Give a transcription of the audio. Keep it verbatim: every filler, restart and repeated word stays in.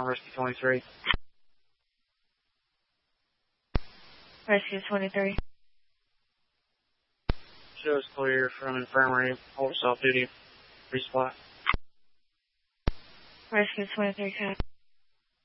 on Rescue twenty-three. Rescue twenty-three. Shows clear from infirmary. Hold us off duty. Resupply. Rescue twenty-three, cut.